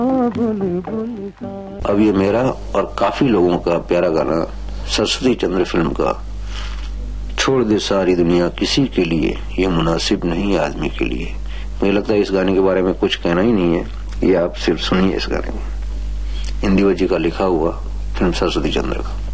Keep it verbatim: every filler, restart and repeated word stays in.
अब ये मेरा और काफी लोगों का प्यारा गाना सरस्वती चंद्र फिल्म का, छोड़ दे सारी दुनिया किसी के लिए, ये मुनासिब नहीं आदमी के लिए। मुझे लगता है इस गाने के बारे में कुछ कहना ही नहीं है, ये आप सिर्फ सुनिए इस गाने में। हिंदी वजी का लिखा हुआ, फिल्म सरस्वती चंद्र का।